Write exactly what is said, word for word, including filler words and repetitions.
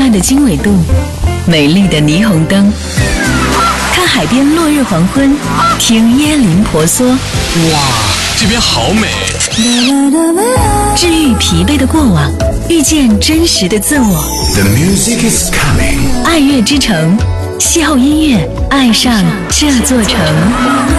幻的经纬度，美丽的霓虹灯，看海边落日黄昏，听椰林婆娑。 哇，这边好美！ 治愈疲惫的过往，遇见真实的自我。 The music is coming。 爱乐之城，邂逅音乐，爱上这座城。